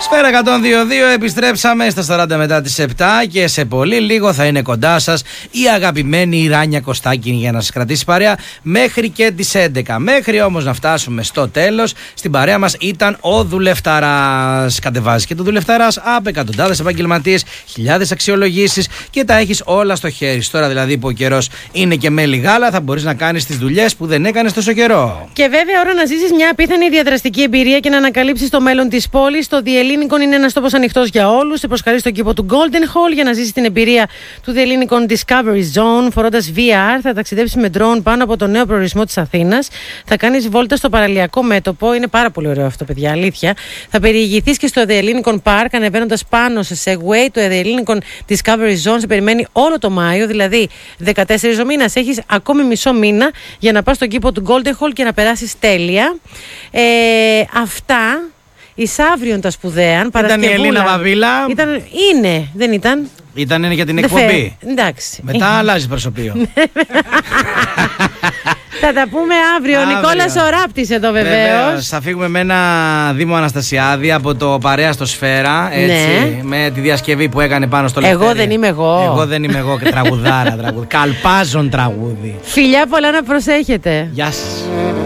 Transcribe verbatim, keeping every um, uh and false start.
Σφαίρα εκατόν δύο κόμμα δύο, επιστρέψαμε στα σαράντα μετά τις επτά και σε πολύ λίγο θα είναι κοντά σας η αγαπημένη Ράνια Κωστάκη για να σας κρατήσει παρέα μέχρι και τις έντεκα. Μέχρι όμως να φτάσουμε στο τέλος, στην παρέα μας ήταν ο Δουλευταράς. Κατεβάζεις και το Δουλευταράς από εκατοντάδες επαγγελματίες, χιλιάδες αξιολογήσεις και τα έχεις όλα στο χέρι. Τώρα δηλαδή που ο καιρός είναι και μέλι γάλα, θα μπορείς να κάνεις τις δουλειές που δεν έκανες τόσο καιρό. Και βέβαια, ώρα να ζήσεις μια απίθανη διαδραστική εμπειρία και να ανακαλύψεις το μέλλον της πόλης. Το The Ellinikon είναι ένας τόπος ανοιχτός για όλους. Σε προσκαλεί στον κήπο του Golden Hall για να ζήσεις την εμπειρία του The Ellinikon Discovery Zone. Φορώντας βι αρ, θα ταξιδέψεις με drone πάνω από το νέο προορισμό της Αθήνας. Θα κάνεις βόλτα στο παραλιακό μέτωπο. Είναι πάρα πολύ ωραίο αυτό, παιδιά, αλήθεια. Θα περιηγηθείς και στο The Ellinikon Park, ανεβαίνοντας πάνω σε Segway. Το The Ellinikon Discovery Zone σε περιμένει όλο το Μάιο, δηλαδή δεκατέσσερις ο μήνας. Έχεις ακόμη μισό μήνα για να πας στον κήπο του Golden Hall και να περάσεις τέλεια. Ε, αυτά. Εις αύριον τα σπουδαία. Ήταν η Ελίνα Βαβίλα. Ήταν, είναι, δεν ήταν. Ήταν για την εκπομπή. Εντάξει. Μετά αλλάζει προσωπείο. Θα τα πούμε αύριο. Ο Νικόλας ο Ράπτης εδώ βεβαίως. Θα φύγουμε με ένα Δήμο Αναστασιάδη από το Παρέα στο Σφαίρα. Έτσι, ναι. Με τη διασκευή που έκανε πάνω στο Λευτέρι. Εγώ δεν είμαι εγώ. Εγώ δεν είμαι εγώ και τραγουδάρα τραγούδι. Καλπάζον τραγούδι. Φιλιά πολλά, να προσέχετε. Γεια σας.